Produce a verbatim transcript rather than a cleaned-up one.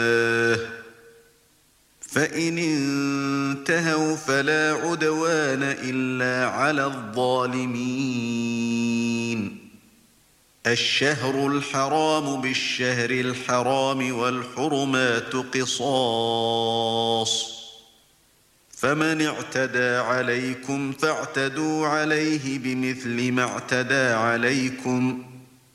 فإن انتهوا فلا عدوان إلا على الظالمين. الشهر الحرام بالشهر الحرام والحرمات قصاص، فمن اعتدى عليكم فاعتدوا عليه بمثل ما اعتدى عليكم،